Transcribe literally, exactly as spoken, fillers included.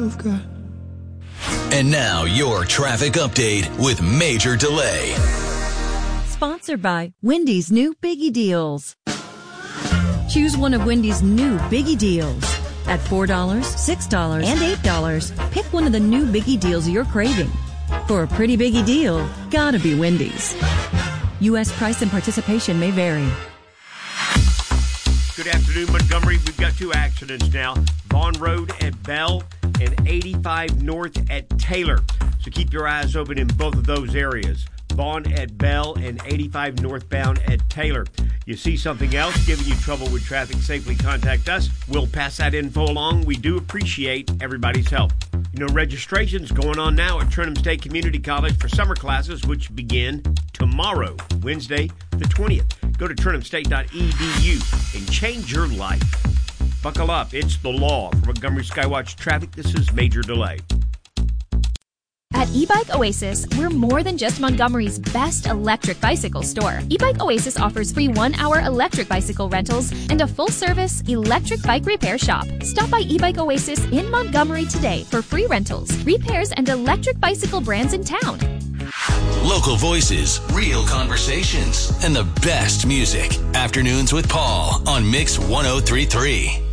I've got. And now your traffic update with Major Delay. Sponsored by Wendy's new Biggie Deals. Choose one of Wendy's new Biggie Deals. At four dollars, six dollars, and eight dollars, pick one of the new Biggie Deals you're craving. For a pretty biggie deal, gotta be Wendy's. U S price and participation may vary. Good afternoon, Montgomery. We've got two accidents now. Vaughn Road at Bell and eighty-five North at Taylor. So keep your eyes open in both of those areas. Vaughn at Bell and eighty-five northbound at Taylor. You see something else giving you trouble with traffic, safely contact us. We'll pass that info along. We do appreciate everybody's help. You know, registration's going on now at Trenham State Community College for summer classes, which begin tomorrow, Wednesday the twentieth. Go to trenham state dot e d u and change your life. Buckle up. It's the law. For Montgomery Skywatch Traffic, this is Major Delay. At eBike Oasis, we're more than just Montgomery's best electric bicycle store. eBike Oasis offers free one-hour electric bicycle rentals and a full-service electric bike repair shop. Stop by eBike Oasis in Montgomery today for free rentals, repairs, and electric bicycle brands in town. Local voices, real conversations, and the best music. Afternoons with Paul on Mix one oh three point three.